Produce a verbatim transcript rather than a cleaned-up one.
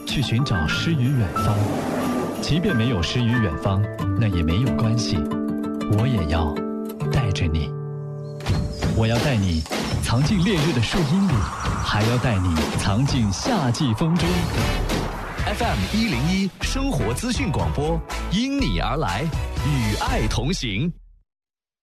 去寻找诗与远方。即便没有诗与远方，那也没有关系，我也要带着你。我要带你藏进烈日的树荫里，还要带你藏进夏季风中。 F M 一零一生活资讯广播，因你而来，与爱同行。